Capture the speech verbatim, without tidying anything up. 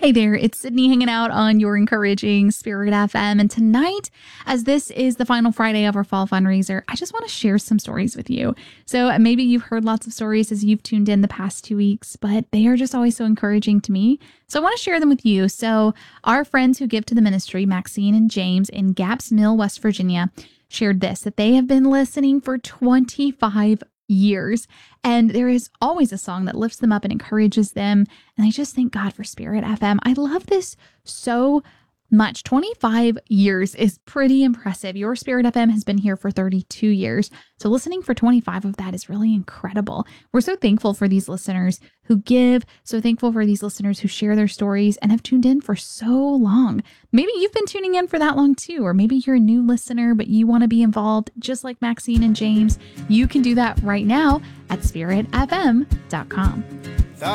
Hey there, it's Sydney hanging out on your encouraging Spirit F M. And tonight, as this is the final Friday of our fall fundraiser, I just want to share some stories with you. So maybe you've heard lots of stories as you've tuned in the past two weeks, but they are just always so encouraging to me. So I want to share them with you. So our friends who give to the ministry, Maxine and James in Gaps Mill, West Virginia, shared this, that they have been listening for twenty-five years. And there is always a song that lifts them up and encourages them. And I just thank God for Spirit F M. I love this so much. twenty-five years is pretty impressive. Your Spirit F M has been here for thirty-two years. So listening for twenty-five of that is really incredible. We're so thankful for these listeners who give, so thankful for these listeners who share their stories and have tuned in for so long. Maybe you've been tuning in for that long too, or maybe you're a new listener, but you want to be involved just like Maxine and James. You can do that right now at spirit f m dot com.